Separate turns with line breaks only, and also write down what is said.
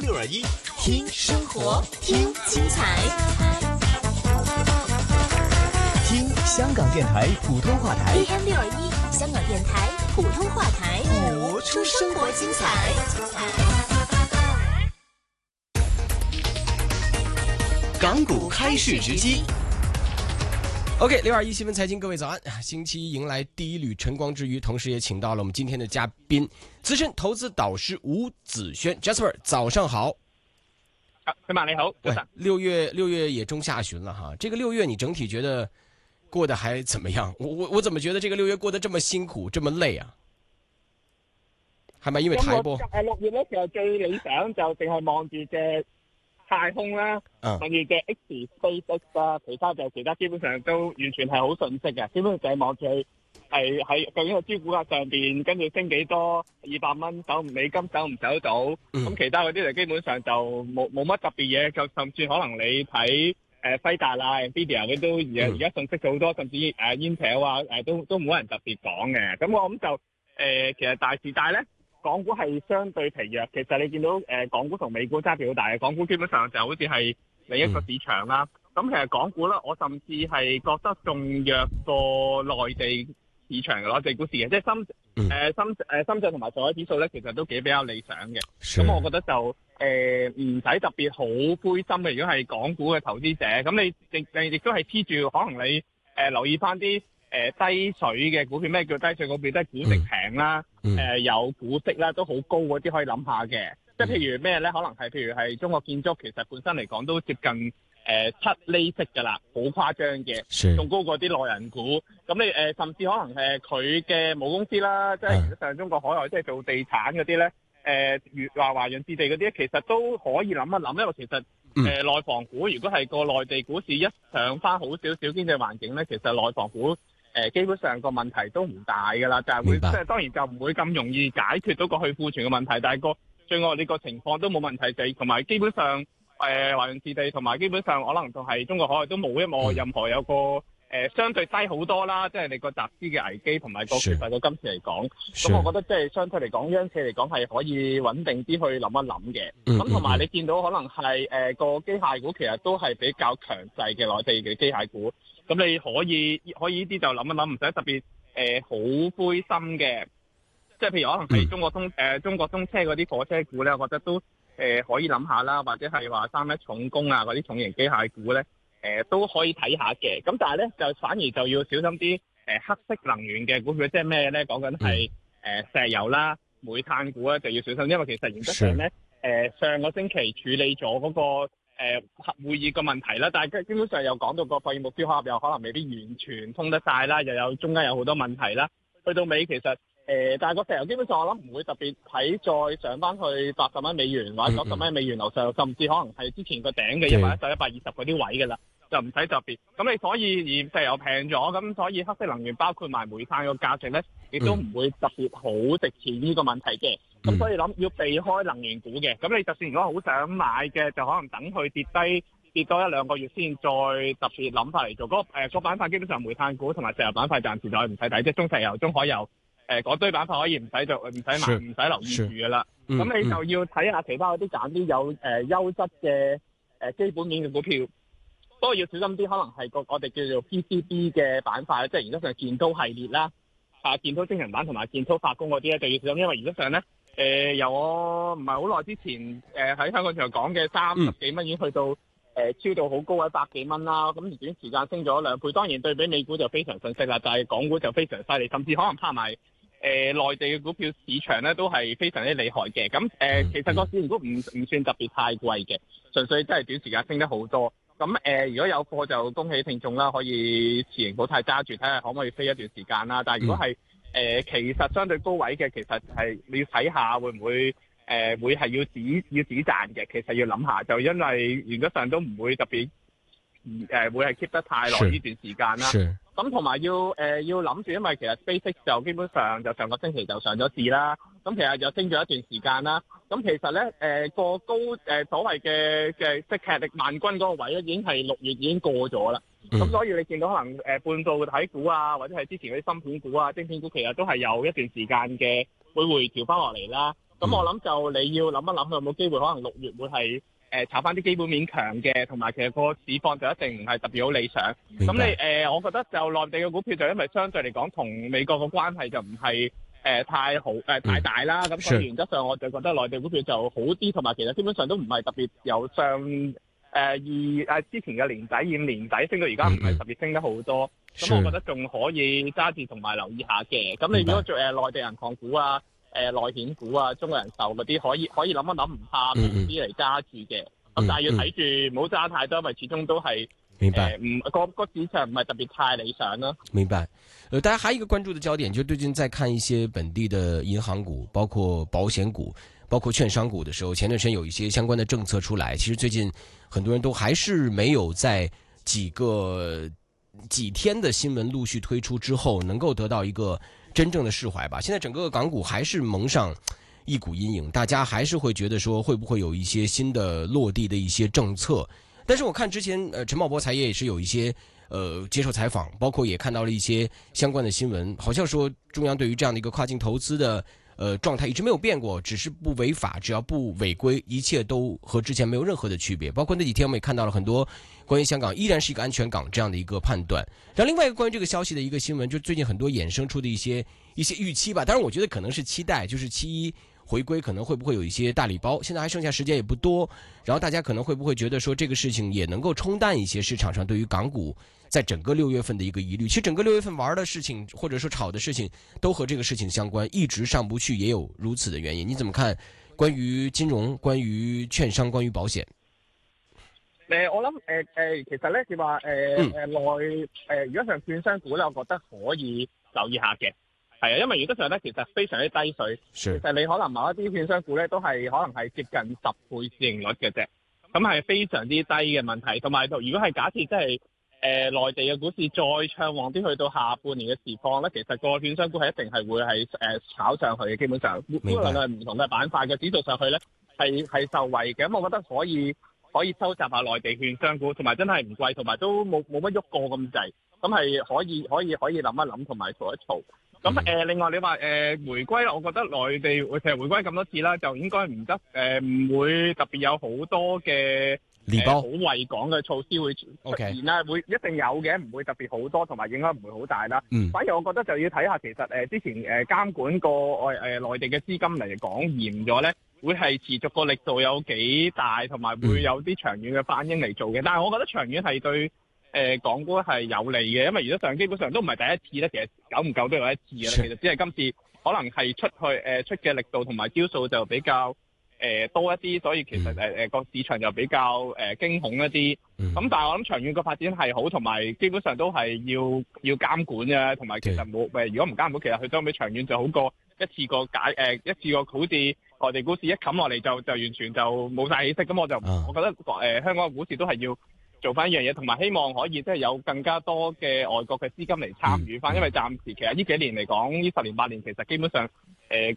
AM621，
听生活，听精彩，
听香港电台普通话台。
AM621，香港电台普通话台，
活出生活精彩。港股开市直击。
OK，621新闻财经，各位早安！星期一迎来第一缕晨光之余，同时也请到了我们今天的嘉宾，资深投资导师吴子轩 Jasper， 早上好。
飞马你好，早晨。
六月也中下旬了哈，这个6月你整體覺得過得還怎麼樣？我怎麼覺得這個6月過得這麼辛苦，這麼累啊？係咪因為太波
？6月咧，其實最理想就淨係望住隻太空啦，望住隻 X SpaceX 啦，其他基本上都完全係好順息嘅，基本上就係望住佢係喺究竟個招股價上邊，跟住升幾多200蚊走唔美金走唔走到，咁其他嗰啲就基本上就冇乜特別嘢，就甚至可能你睇輝達啦、Nvidia 佢都而家信息咗好多，甚至Intel 啊都冇人特別講嘅，咁我諗就其實大時大咧。港股係相對疲弱，其實你見到港股同美股差別好大嘅，港股基本上就好似係另一個市場啦。咁其實港股咧，我甚至係覺得仲弱過內地市場嘅內地股市嘅，即係深圳同埋上海指數咧，其實都比較理想嘅。咁我覺得就唔使特別好灰心嘅，如果係港股嘅投資者，咁你亦都係黐住，可能你留意翻啲低水嘅股票，咩叫低水股票？都係估值平啦，有股息啦，都好高嗰啲可以諗下嘅。即係譬如咩咧？可能係譬如係中國建築，其實本身嚟講都接近7厘息㗎啦，好誇張嘅，仲高過啲內銀股。咁你甚至可能佢嘅母公司啦，即係上中國海外即係做地產嗰啲咧，華潤置地嗰啲，其實都可以諗一諗，因為其實內房股如果係個內地股市一上翻好少少經濟環境咧，其實內房股基本上個問題都唔大㗎啦，就係會即係當然就唔會咁容易解決到個去庫存嘅問題，但係個最惡劣個情況都冇問題，就同埋基本上華潤置地同埋基本上可能就係中國海外都冇任何有個相對低好多啦，即係你個集資嘅危機同埋個缺乏個今次嚟講，咁我覺得即係相對嚟講，央企嚟講係可以穩定啲去諗一諗嘅。咁同埋你見到可能係個機械股其實都係比較強勢嘅內地嘅機械股，咁你可以呢啲就諗一諗，唔使特別好灰心嘅。即係譬如可能係中國通車嗰啲火車股咧，我覺得都可以諗下啦，或者係話31重工啊嗰啲重型機械股咧。都可以睇下嘅，咁但係咧就反而就要小心啲黑色能源嘅股票，即係咩咧？講緊係石油啦、煤炭股咧就要小心，因為其實原則上咧上個星期處理咗嗰個會議個問題啦，但係基本上又講到個貿易目標盒又可能未必完全通得晒啦，又有中間有好多問題啦，去到尾其實但係個石油基本上我諗唔會特別睇再上翻去80蚊美元或者90蚊美元樓上，甚至可能係之前個頂嘅110、120嗰啲位㗎啦。就唔使特別，咁你所以而石油平咗，咁所以黑色能源包括埋煤炭個價值咧，亦都唔會特別好值錢呢個問題嘅。咁所以諗要避開能源股嘅，咁你就算如果好想買嘅，就可能等佢跌多1-2個月先再特別諗法嚟做。個板塊基本上煤炭股同埋石油板塊暫時就係唔使睇，即係中石油、中海油嗰堆板塊可以唔使做，唔使買，唔使留意住㗎啦。咁你就要睇下其他嗰啲揀啲有優質嘅基本面嘅股票。不過要小心啲，可能係我哋叫做 PCB 嘅板塊，即係原則上建滔系列啦，建滔晶圓板同埋建滔化工嗰啲咧，就要小心，因為原則上咧，由我唔係好耐之前喺香港場講嘅30幾蚊已經去到超到好高喺100幾蚊啦，咁短時間升咗2倍，當然對比美股就非常遜色啦，但係港股就非常犀利，甚至可能拍埋內地嘅股票市場咧都係非常之厲害嘅。咁其實個市盈股唔算特別太貴嘅，純粹真係短時間升得好多。咁如果有貨就恭喜聽眾啦，可以持盈保泰揸住，睇下可唔可以飛一段時間啦。但係如果係其實相對高位嘅，其實係你要睇下會唔會會係要止賺嘅，其實要諗下，就因為原則上都唔會特別會係 keep 得太耐呢段時間啦。咁同埋要諗住，因為其實 SpaceX 就基本上就上個星期就上咗市啦，咁其實又升咗一段時間啦。咁其實咧個高所謂嘅即係劇力萬軍嗰個位咧，已經係6月已經過咗啦。咁所以你見到可能半導體股啊，或者係之前嗰啲芯片股啊、晶片股，其實都係有一段時間嘅會回調翻落嚟啦。咁咁我諗就你要諗一諗有冇機會，可能6月會係炒翻啲基本面強嘅，同埋其實個市況就一定唔係特別好理想。咁你我覺得就內地嘅股票就因為相對嚟講同美國嘅關係就唔係太好太大啦。咁所以原則上我就覺得內地股票就好啲，同埋其實基本上都唔係特別有之前嘅年底以年底升到而家唔係特別升得好多。咁我覺得仲可以揸住同埋留意下嘅。咁你如果做內地銀行股啊、內險股啊、中國人壽嗰啲，可以諗一諗，唔怕平啲嚟揸住嘅。咁但係要睇住，唔好揸太多，因為始終都係
明白，
個市場唔係特別太理想啦。
明白。大家還有一個關注的焦點，就最近在看一些本地的銀行股，包括保險股，包括券商股的時候，前段時間有一些相關的政策出來，其實最近很多人都還是沒有在幾天的新聞陸續推出之後，能夠得到一個真正的釋懷吧。現在整個港股還是蒙上一股陰影，大家還是會覺得說會不會有一些新的落地的一些政策。但是我看之前陳茂波財爺也是有一些接受採訪，包括也看到了一些相關的新聞，好像說中央對於這樣的一個跨境投資的狀態一直沒有變過，只是不違法，只要不違規，一切都和之前沒有任何的區別。包括那幾天我們也看到了很多關於香港依然是一個安全港這樣的一個判斷。然後另外一個關於這個消息的一個新聞，就最近很多衍生出的一些預期吧，當然我覺得可能是期待，就是7·1回歸可能會不會有一些大禮包，現在還剩下時間也不多，然後大家可能會不會覺得說這個事情也能夠沖淡一些市場上對於港股在整個6月份的一個疑慮。其實整個6月份玩的事情或者說炒的事情都和這個事情相關，一直上不去也有如此的原因。你怎麼看關於金融、關於券商、關於保險？
我諗其實咧你話如果上券商股咧，我覺得可以留意下嘅。係啊，因為原則上咧，其實非常之低水。其實你可能某一啲券商股咧，都係可能係接近10倍市盈率嘅啫。咁係非常之低嘅問題。同埋，如果係假設即係內地嘅股市再暢旺啲，去到下半年嘅時況咧，其實個券商股係一定係會係炒上去嘅。基本上，無論係唔同嘅板塊嘅指數上去咧，係受惠嘅。咁我覺得可以收集下內地券商股，同埋真係唔貴，同埋都冇乜喐過咁滯。咁係可以諗一諗，同埋嘈一嘈。咁另外你話回歸，我覺得內地其實回歸咁多次啦，就應該唔唔會特別有好多嘅好惠港嘅措施會出現啦。會一定有嘅，唔會特別好多，同埋影響唔會好大啦。反而我覺得就要睇下，其實之前監管個內地嘅資金嚟講嚴咗咧，會係持續個力度有幾大，同埋會有啲長遠嘅反應嚟做嘅。但係我覺得長遠係對港股係有利嘅，因為如果上基本上都唔係第一次咧，其實久唔久都有一次嘅啦。其實只係今次可能係出嘅力度同埋招數就比較多一啲，所以其實個市場就比較驚恐一啲。咁但係我諗長遠個發展係好，同埋基本上都係要監管嘅，同埋其實冇如果唔監管，其實佢相比長遠就好過一次過好似內地股市一冚落嚟就完全就冇晒氣息。咁我覺得香港嘅股市都係要做翻一樣嘢，同埋希望可以即係有更加多嘅外國嘅資金嚟參與翻，因為暫時其實呢幾年嚟講，呢10年8年其實基本上